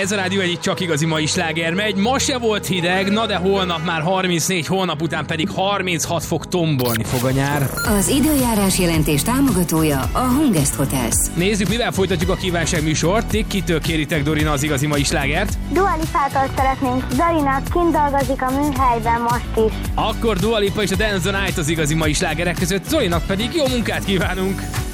Ez a rádió egyik csak igazi mai sláger megy. Ma se volt hideg, na de holnap már 34, holnap után pedig 36 fok, tombolni fog a nyár. Az időjárás jelentés támogatója a Hungest Hotels. Nézzük, mivel folytatjuk a kívánság műsort. Ti kitől kéritek, Dorina, az igazi mai slágert? Dua Lipától szeretnénk. Zarinak kint dolgozik a műhelyben most is. Akkor Dua Lipa és a Dance the Night az igazi mai slágerek között, Zolinak pedig jó munkát kívánunk!